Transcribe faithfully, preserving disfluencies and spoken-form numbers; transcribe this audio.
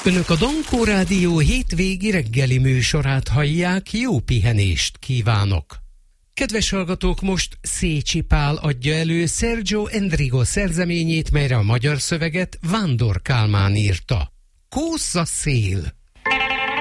Önök a Dankó Rádió hétvégi reggeli műsorát hallják, jó pihenést kívánok! Kedves hallgatók, most Szécsi Pál adja elő Sergio Endrigo szerzeményét, melyre a magyar szöveget Vándor Kálmán írta. Kósz a szél!